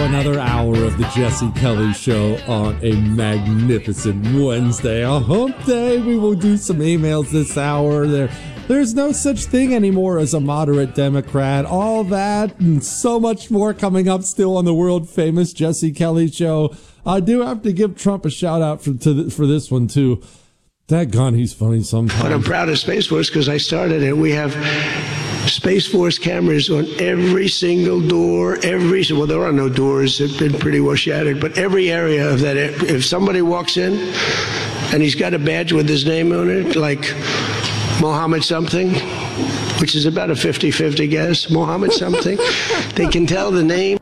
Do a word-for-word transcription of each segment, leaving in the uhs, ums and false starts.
Another hour of the Jesse Kelly Show on a magnificent Wednesday, a hump day. We will do some emails this hour. There, there's no such thing anymore as a moderate Democrat. All that and so much more coming up still on the world famous Jesse Kelly Show. I do have to give Trump a shout out for to the, for this one too. Daggone, he's funny sometimes. But I'm proud of Space Force because I started it. We have Space Force cameras on every single door, every, well, there are no doors, they've been pretty well shattered, but every area of that, if somebody walks in and he's got a badge with his name on it, like Mohammed something, which is about a fifty-fifty guess, Mohammed something, they can tell the name.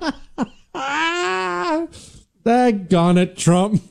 Daggone it, Trump.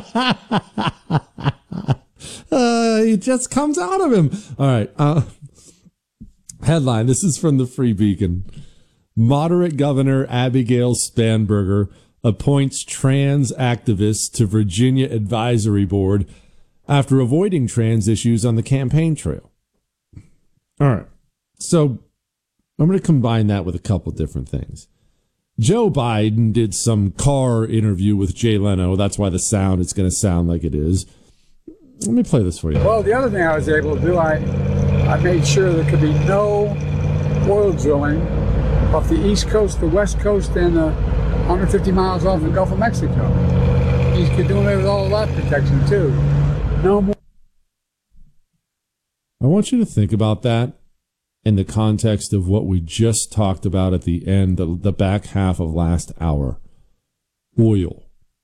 uh, it just comes out of him. All right. Uh, Headline, this is from the Free Beacon. Moderate Governor Abigail Spanberger appoints trans activists to Virginia Advisory Board after avoiding trans issues on the campaign trail. All right. So I'm going to combine that with a couple different things. Joe Biden did some car interview with Jay Leno. That's why the sound is going to sound like it is. Let me play this for you. Well, the other thing I was able to do, I I made sure there could be no oil drilling off the East Coast, the West Coast, and uh, one hundred fifty miles off the Gulf of Mexico. He's doing away with all of that protection, too. No more. I want you to think about that in the context of what we just talked about at the end, the, the back half of last hour. Oil.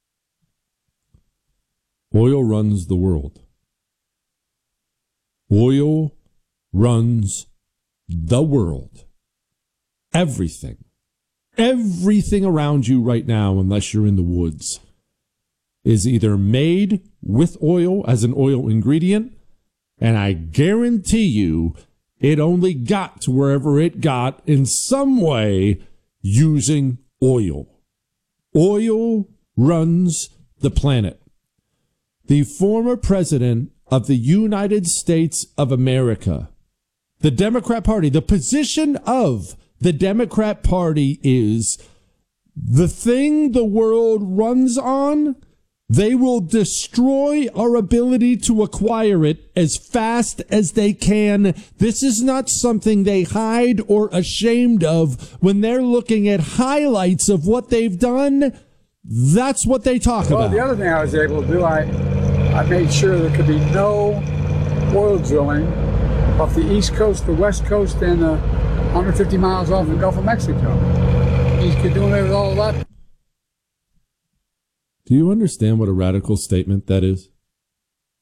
Oil runs the world. Oil runs the world. Everything. Everything around you right now, unless you're in the woods, is either made with oil as an oil ingredient, and I guarantee you it only got to wherever it got in some way using oil. Oil runs the planet. The former president of the United States of America, the Democrat Party, the position of the Democrat Party is the thing the world runs on. They will destroy our ability to acquire it as fast as they can. This is not something they hide or ashamed of when they're looking at highlights of what they've done. That's what they talk well, about. Well, the other thing I was able to do, I I made sure there could be no oil drilling off the East Coast, the West Coast, and uh, one hundred fifty miles off the Gulf of Mexico. He's doing away with all of that. Do you understand what a radical statement that is?